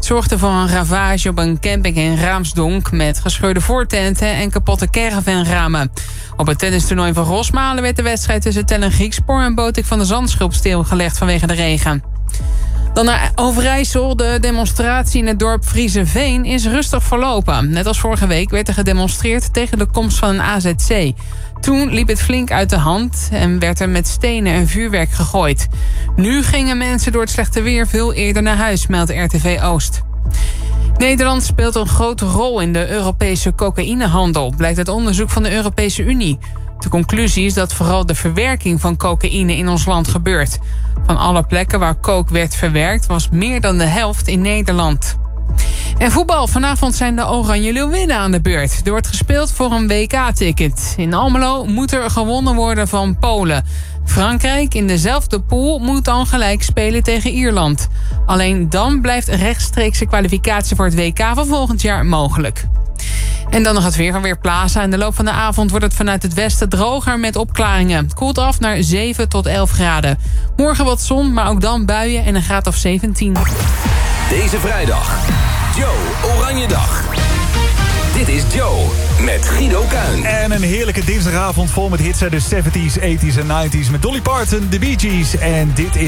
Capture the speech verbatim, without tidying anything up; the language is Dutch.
zorgde voor een ravage op een camping in Raamsdonk met gescheurde voortenten en kapotte caravanramen. Op het tennistoernooi van Rosmalen werd de wedstrijd tussen Tellen Griekspoor en Botik van de Zandschulp stilgelegd vanwege de regen. Dan naar Overijssel. De demonstratie in het dorp Friezenveen is rustig verlopen. Net als vorige week werd er gedemonstreerd tegen de komst van een A Z C. Toen liep het flink uit de hand en werd er met stenen en vuurwerk gegooid. Nu gingen mensen door het slechte weer veel eerder naar huis, meldt R T V Oost. Nederland speelt een grote rol in de Europese cocaïnehandel, blijkt uit onderzoek van de Europese Unie. De conclusie is dat vooral de verwerking van cocaïne in ons land gebeurt. Van alle plekken waar coke werd verwerkt was meer dan de helft in Nederland. En voetbal. Vanavond zijn de Oranje Leeuwinnen aan de beurt. Er wordt gespeeld voor een W K-ticket. In Almelo moet er gewonnen worden van Polen. Frankrijk in dezelfde pool moet dan gelijk spelen tegen Ierland. Alleen dan blijft rechtstreekse kwalificatie voor het W K van volgend jaar mogelijk. En dan nog het weer van Weerplaza. In de loop van de avond wordt het vanuit het westen droger met opklaringen. Het koelt af naar zeven tot elf graden. Morgen wat zon, maar ook dan buien en een graad of zeventien. Deze vrijdag, Joe Oranjedag. Dit is Joe met Guido Kuin. En een heerlijke dinsdagavond vol met hits uit de zeventies, tachtiger en negentiger met Dolly Parton, The Bee Gees. En dit is